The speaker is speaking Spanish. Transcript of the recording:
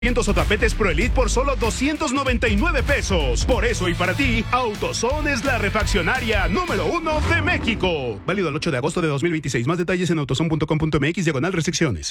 o tapetes Pro Elite por solo 299 pesos. Por eso y para ti, AutoZone es la refaccionaria número 1 de México. Válido el 8 de agosto de 2026. Más detalles en autozone.com.mx/restricciones.